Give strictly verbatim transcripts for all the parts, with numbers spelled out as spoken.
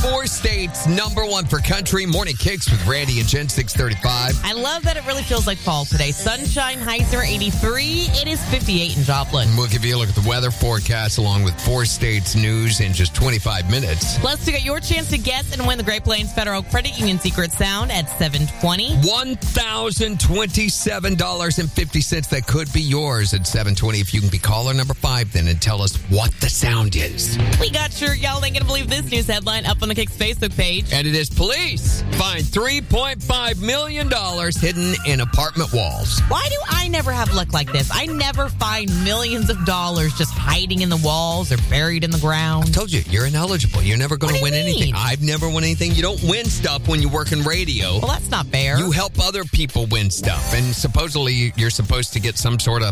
four states, number one for country. Morning Kicks with Randy and Jen, six thirty-five. I love that it really feels like fall today. Sunshine, highs are eighty-three. It is fifty-eight in Joplin. We'll give you a look at the weather forecast along with four states news in just twenty-five minutes. Plus, to get your chance to guess and win the Great Plains Federal Credit Union Secret Sound at seven twenty. one thousand twenty-seven dollars and fifty cents. That could be yours at seven twenty if you can be caller number five then and tell us what the sound is. We got your y'all ain't gonna believe this news headline up on the Kicks Facebook page. And it is police find three point five million dollars hidden in apartment walls. Why do I never have luck like this? I never find millions of dollars just hiding in the walls or buried in the ground. I told you, you're ineligible. You're never going to win mean? anything. I've never won anything. You don't win stuff when you work in radio. Well, that's not fair. You help other people win stuff. And supposedly you're supposed to get some sort of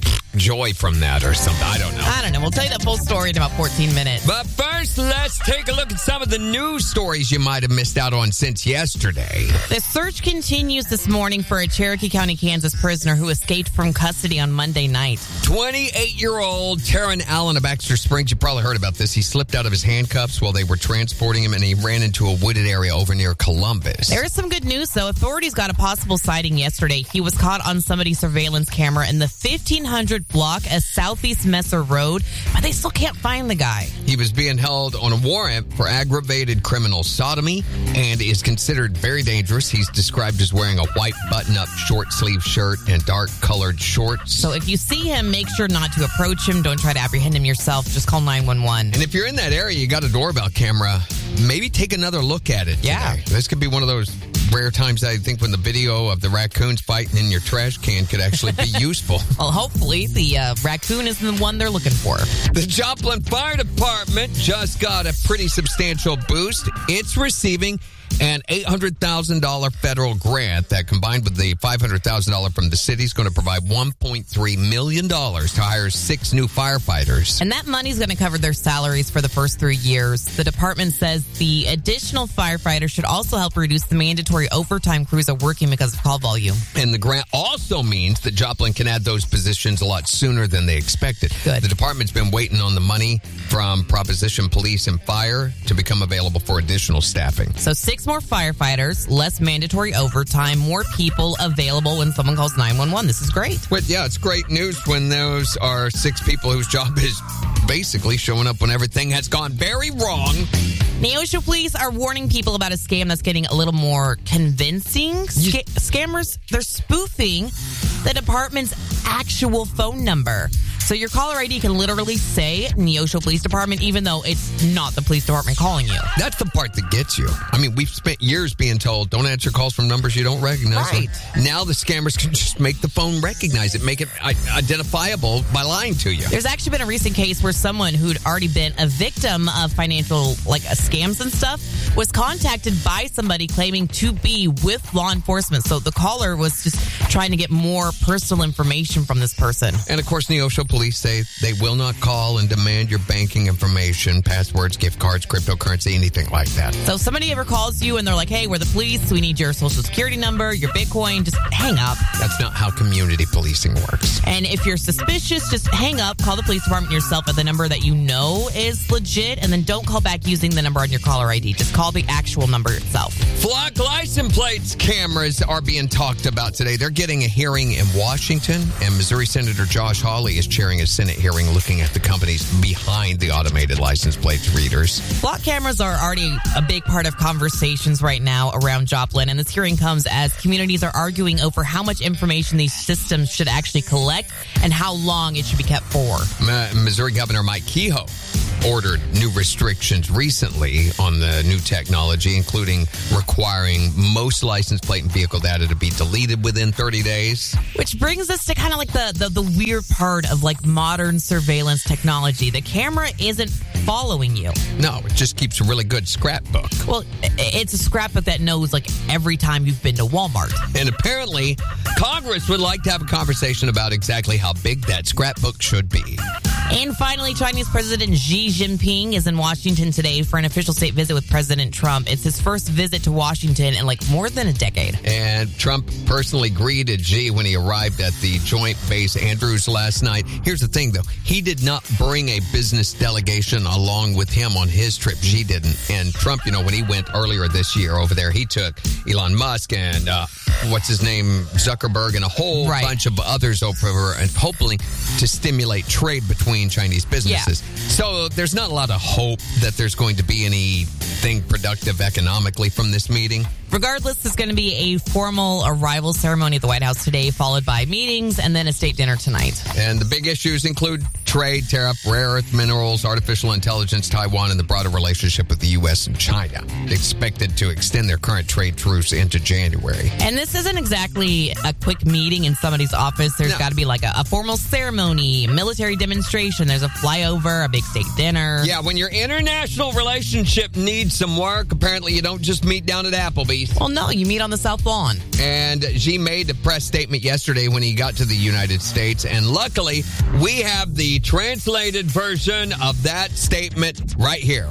joy from that or something. I don't know. I don't know. We'll tell you that full story in about fourteen minutes. But first, let's take a look at some of the news stories you might have missed out on since yesterday. The search continues this morning for a Cherokee County, Kansas prisoner who escaped from custody on Monday night. twenty-eight-year-old Taryn Allen of Baxter Springs. You probably heard about this. He slipped out of his handcuffs while they were transporting him, and he ran into a wooded area over near Columbus. There is some good news, though. Authorities got a possible sighting yesterday. He was caught on somebody's surveillance camera in the fifteen hundred block of Southeast Messer Road, but they still can't find the guy. He was being held on a warrant for aggravated criminal sodomy and is considered very dangerous. He's described as wearing a white button-up short-sleeve shirt and dark-colored shorts. So if you see him, make sure not to approach him. Don't try to apprehend him yourself. Just call nine one one. And if you're in that area, you got a doorbell camera, maybe take another look at it Yeah. today. This could be one of those rare times, I think, when the video of the raccoons fighting in your trash can could actually be useful. Well, hopefully the uh, raccoon is the one they're looking for. The Joplin Fire Department just got a pretty substantial boost. It's receiving an eight hundred thousand dollars federal grant that, combined with the five hundred thousand dollars from the city, is going to provide one point three million dollars to hire six new firefighters. And that money's going to cover their salaries for the first three years. The department says the additional firefighters should also help reduce the mandatory overtime crews are working because of call volume. And the grant also means that Joplin can add those positions a lot sooner than they expected. Good. The department's been waiting on the money from Proposition Police and Fire to become available for additional staffing. So six more firefighters, less mandatory overtime, more people available when someone calls nine one one. This is great. But yeah, it's great news when those are six people whose job is basically showing up when everything has gone very wrong. Neosho police are warning people about a scam that's getting a little more convincing. Sca- scammers, they're spoofing the department's actual phone number. So your caller I D can literally say Neosho Police Department, even though it's not the police department calling you. That's the part that gets you. I mean, we've spent years being told, don't answer calls from numbers you don't recognize. Right. Now the scammers can just make the phone recognize it, make it identifiable by lying to you. There's actually been a recent case where someone who'd already been a victim of financial, like, uh, scams and stuff was contacted by somebody claiming to be with law enforcement. So the caller was just trying to get more personal information from this person. And of course, Neosho Police say they will not call and demand your banking information, passwords, gift cards, cryptocurrency, anything like that. So if somebody ever calls you and they're like, hey, we're the police, we need your social security number, your Bitcoin, just hang up. That's not how community policing works. And if you're suspicious, just hang up, call the police department yourself at the number that you know is legit, and then don't call back using the number on your caller I D. Just call the actual number itself. Flock license plates cameras are being talked about today. They're getting a hearing in Washington, and Missouri Senator Josh Hawley is chairing a Senate hearing looking at the companies behind the automated license plate readers. Flock cameras are already a big part of conversations right now around Joplin, and this hearing comes as communities are arguing over how much information these systems should actually collect and how long it should be kept for. Missouri Governor Mike Kehoe ordered new restrictions recently on the new technology, including requiring most license plate and vehicle data to be deleted within thirty days. Which brings us to kind of like the, the, the weird part of like modern surveillance technology. The camera isn't following you. No, it just keeps a really good scrapbook. Well, it's a scrapbook that knows like every time you've been to Walmart. And apparently, Congress would like to have a conversation about exactly how big that scrapbook should be. And finally, Chinese President Xi Jinping is in Washington today for an official state visit with President Trump. It's his first visit to Washington in like more than a decade. And Trump personally greeted Xi when he arrived at the Joint Base Andrews last night. Here's the thing, though. He did not bring a business delegation along with him on his trip. Xi didn't. And Trump, you know, when he went earlier this year over there, he took Elon Musk and uh, what's his name, Zuckerberg, and a whole right. bunch of others over, and hopefully to stimulate trade between Chinese businesses. Yeah. So there's not a lot of hope that there's going to be anything productive economically from this meeting. Regardless, there's going to be a formal arrival ceremony at the White House today, followed by meetings and then a state dinner tonight. And the big issues include trade, tariff, rare earth minerals, artificial intelligence, Taiwan, and the broader relationship with the U S and China. Expected to extend their current trade truce into January. And this isn't exactly a quick meeting in somebody's office. There's No. got to be like a, a formal ceremony, military demonstration. There's a flyover, a big state dinner. Yeah, when your international relationship needs some work, apparently you don't just meet down at Applebee's. Well, no, you meet on the South Lawn. And Xi made a press statement yesterday when he got to the United States. And luckily, we have the translated version of that statement right here.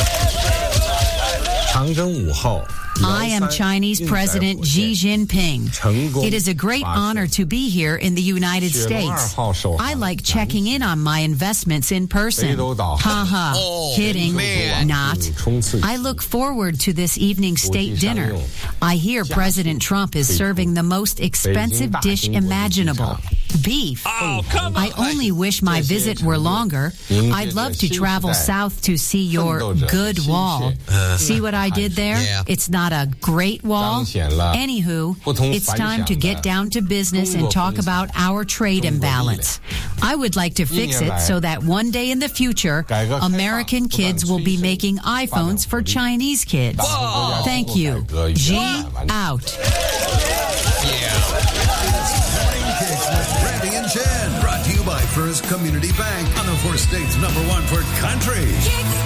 I am Chinese President Xi Jinping. It is a great honor to be here in the United States. I like checking in on my investments in person. Ha ha. Oh, Kidding. man. Not. I look forward to this evening's state dinner. I hear President Trump is serving the most expensive dish imaginable. Beef. Oh, come on. I only wish my visit were longer. I'd love to travel south to see your good wall. See what I did there? Yeah. It's not a great wall. Anywho, it's time to get down to business and talk about our trade imbalance. I would like to fix it so that one day in the future, American kids will be making iPhones for Chinese kids. Whoa. Thank you. Xi out. Randy and Jen, brought to you by First Community Bank on the four states number one for country.